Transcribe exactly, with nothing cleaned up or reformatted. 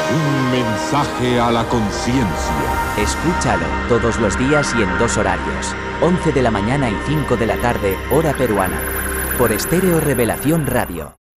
Un mensaje a la conciencia. Escúchalo todos los días y en dos horarios, once de la mañana y cinco de la tarde, hora peruana. Por Estéreo Revelación Radio.